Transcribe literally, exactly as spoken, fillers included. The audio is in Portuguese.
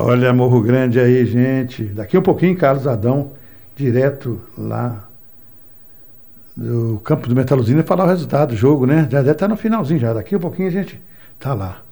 Olha, Morro Grande aí, gente. Daqui um pouquinho, Carlos Adão, direto lá do campo do Metaluzina, falar o resultado do jogo, né? Já deve estar no finalzinho já. Daqui um pouquinho a gente tá lá.